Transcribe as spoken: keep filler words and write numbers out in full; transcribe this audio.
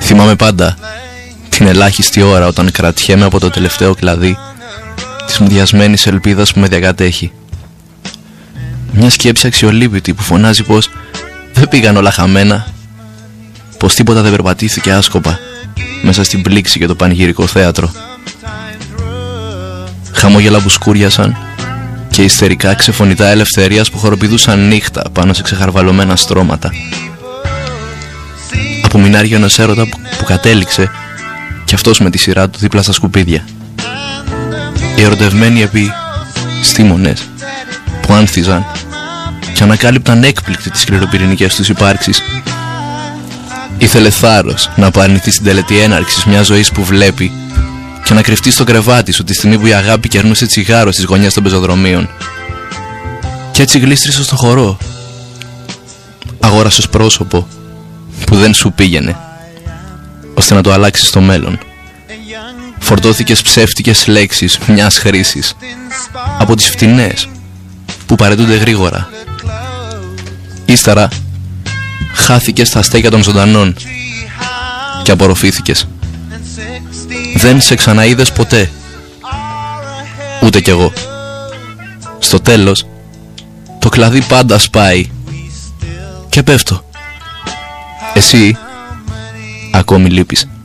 Θυμάμαι πάντα την ελάχιστη ώρα όταν κρατιέμαι από το τελευταίο κλαδί της μουδιασμένης ελπίδας που με διακατέχει. Μια σκέψη αξιολύπητη που φωνάζει πως δεν πήγαν όλα χαμένα, πως τίποτα δεν περπατήθηκε άσκοπα μέσα στην πλήξη και το πανηγυρικό θέατρο. Χαμόγελα που σκούριασαν και ιστερικά ξεφωνητά ελευθερίας που χοροπηδούσαν νύχτα πάνω σε ξεχαρβαλωμένα στρώματα. Απομεινάρια ενός έρωτα που, που κατέληξε κι αυτός με τη σειρά του δίπλα στα σκουπίδια. Οι ερωτευμένοι επί στήμονες που άνθιζαν και ανακάλυπταν έκπληκτοι τις σκληροπυρηνικές τους υπάρξεις. Ήθελε θάρρος να απαρνηθεί στην τελετή έναρξης μιας ζωής που βλέπει και να κρυφτεί στο κρεβάτι σου τη στιγμή που η αγάπη κερνούσε τσιγάρο στις γωνιές των πεζοδρομίων. Κι έτσι γλίστρησε στο χορό. Αγόρασες πρόσωπο που δεν σου πήγαινε, ώστε να το αλλάξεις στο μέλλον. Φορτώθηκες ψεύτικες λέξεις μιας χρήσης, από τις φτηνές που παρετούνται γρήγορα. Ύστερα χάθηκες στα στέκια των ζωντανών και απορροφήθηκες. Δεν σε ξαναείδες ποτέ, ούτε κι εγώ. Στο τέλος το κλαδί πάντα σπάει και πέφτω. Εσύ ακόμη λείπεις.